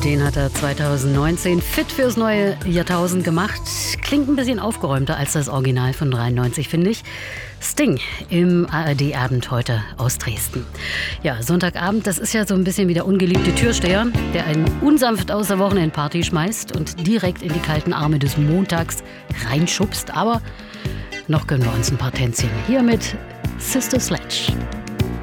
Den hat er 2019 fit fürs neue Jahrtausend gemacht. Klingt ein bisschen aufgeräumter als das Original von 93, finde ich. Sting im ARD-Abend heute aus Dresden. Ja, Sonntagabend, das ist ja so ein bisschen wie der ungeliebte Türsteher, der einen unsanft aus der Wochenendparty schmeißt und direkt in die kalten Arme des Montags reinschubst. Aber noch gönnen wir uns ein paar Tänzchen. Hier mit Sister Sledge.